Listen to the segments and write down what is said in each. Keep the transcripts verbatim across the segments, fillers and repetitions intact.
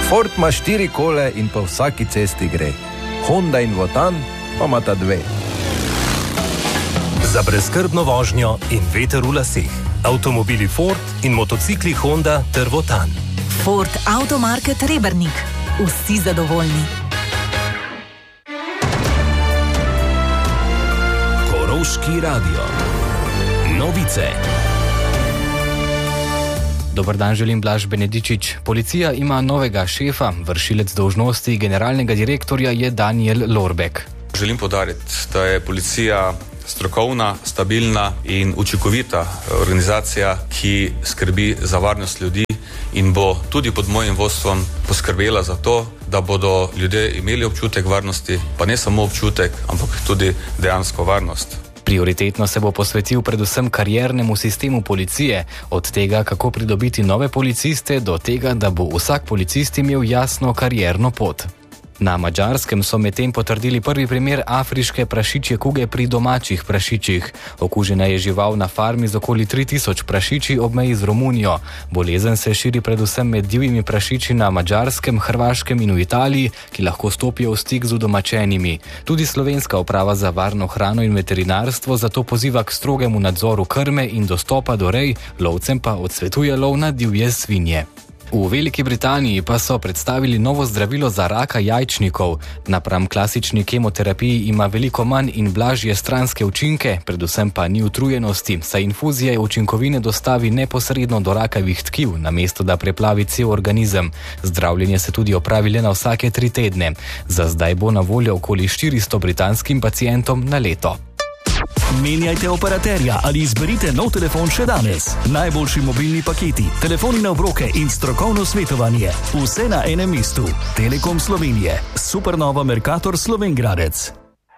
Ford ima štiri kole in po vsaki cesti gre. Honda in Wotan pa imata dve. Za brezskrbno vožnjo in veter v laseh. Avtomobili Ford in motocikli Honda ter Wotan. Ford Automarket Rebernik. Vsi zadovoljni. Koroški radio. Novice. Dobar dan, želim Blaž Benedičič. Policija ima novega šefa, vršilec dolžnosti generalnega direktorja je Daniel Lorbek. Želim poudariti, da je policija strokovna, stabilna in učinkovita organizacija, ki skrbi za varnost ljudi in bo tudi pod mojim vodstvom poskrbela za to, da bodo ljudje imeli občutek varnosti, pa ne samo občutek, ampak tudi dejansko varnost. Prioritetno se bo posvetil predvsem kariernemu sistemu policije, od tega, kako pridobiti nove policiste, do tega, da bo vsak policist imel jasno karierno pot. Na Madžarskem so medtem potrdili prvi primer afriške prašičje kuge pri domačih prašičih. Okužena je žival na farmi z okoli tri tisoč prašiči ob meji z Romunijo. Bolezen se širi predvsem med divjimi prašiči na Madžarskem, Hrvaškem in v Italiji, ki lahko stopijo v stik z udomačenimi. Tudi slovenska uprava za varno hrano in veterinarstvo zato poziva k strogemu nadzoru krme in dostopa do rej, lovcem pa odsvetuje lov na divje svinje. V Veliki Britaniji pa so predstavili novo zdravilo za raka jajčnikov. Napram klasični kemoterapiji ima veliko manj in blažje stranske učinke, predvsem pa ni utrujenosti, saj infuzija učinkovine dostavi neposredno do rakavih tkiv, namesto da preplavi cel organizem. Zdravljenje se tudi opravi le na vsake tri tedne. Za zdaj bo na voljo okoli štiristo britanskim pacientom na leto. Menjajte operaterja ali izberite nov telefon še danes. Najboljši mobilni paketi, telefoni na obroke in strokovno svetovanje. Vse na enem mestu. Telekom Slovenije. Supernova Mercator Slovenj Gradec.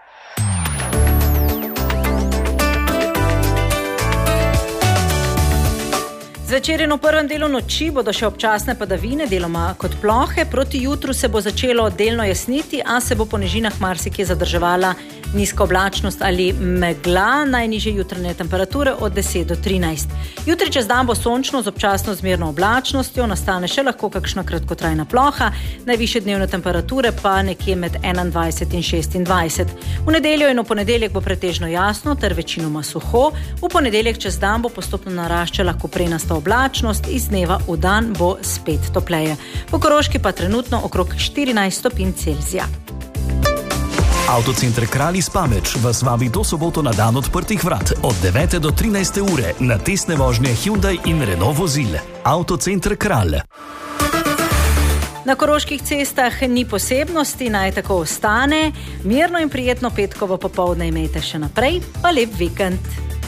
Zvečer in v prvem delu noči bodo še občasne padavine, deloma kot plohe. Proti jutru se bo začelo delno jasniti, a se bo po nižinah marsikje zadrževala nizka oblačnost ali megla, najnižje jutranje temperature od deset do trinajst. Jutri čez dan bo sončno z občasno zmerno oblačnostjo, nastane še lahko kakšna kratkotrajna ploha, najvišje dnevne temperature pa nekje med enaindvajset in šestindvajset. V nedeljo in v ponedeljek bo pretežno jasno ter večinoma suho, v ponedeljek čez dan bo postopno naraščala koprenasta oblačnost, iz dneva v dan bo spet topleje. Po Koroški pa trenutno okrog štirinajst stopinj Celzija. Avtocenter Kralj iz Pameč vas vabi do soboto na dan odprtih vrat od devete do trinajste ure na testne vožnje Hyundai in Renault vozil. Avtocenter Kralj. Na koroških cestah ni posebnosti, naj tako ostane. Mirno in prijetno petkovo popoldne imejte še naprej, pa lep vikend.